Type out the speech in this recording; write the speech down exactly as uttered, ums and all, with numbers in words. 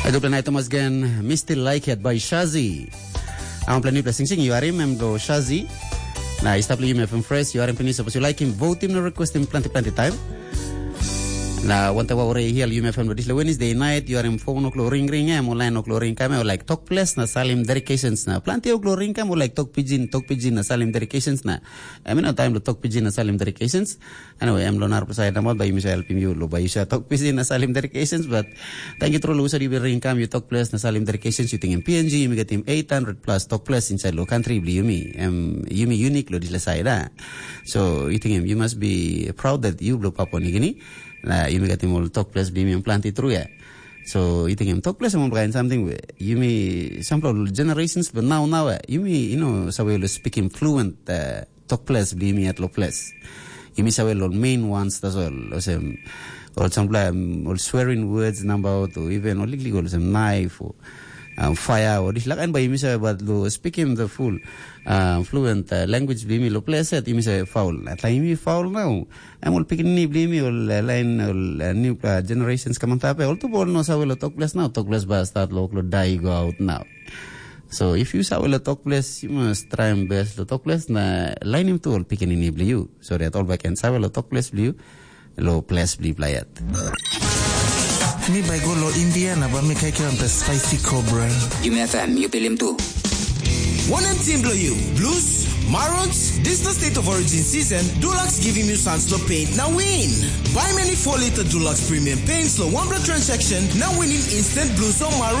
Ito plan ito mas gan Me Still Like It by Shazzy. Ang plan ni sing sing you are mem do Shazzy. Na istap li me from fresh you are plan suppose you like him vote him no request him plenty plenty time. Na wanta wa ore hial you me from this Wednesday night you are in phone no ring ring em online no ring kam like talk place na salim dedications na plenty of ring kam like talk pidgin talk pidgin na salim dedications na I mean no time to talk pidgin na salim dedications anyway I'm lonar pasay na mo by Michelle helping you lo by siya talk pidgin na salim dedications but thank you true sa di ring kam you talk place na salim dedications you ting P N G you get him eight hundred plus talk place inside lo country bli yumi um yumi unique lo disla side so you think you must be proud that you blow up on gini na you get him all talk place bli yung planti true ya so you think him talk place mo kain something you me some generations but now now you me you know so we speaking fluent uh, talk place bli me at lo place you me so we main ones that's all some or some um, or swearing words number to even or legal some knife or um, fire or this like and by me say but lo speaking the full uh, fluent uh, language bli me lo place at me say foul at like me foul now I'm all picking ni bli me all line all new uh, generations come on top all to born no sa lo talk place now talk place ba start lo lo die go out now so if you sa lo talk place you must try and best lo talk place na line him to all picking ni bli you so that all back and sa lo talk place bli you lo place bli playat mi by go lo India na ba mi kay kiram the spicy cobra you me fam you pilim too one M team blow you blues Marons, this the state of origin season. Dulux giving you Sunslow paint now win. Buy many four liter Dulux premium paints, slow one blood transaction now winning instant blues or Maroon.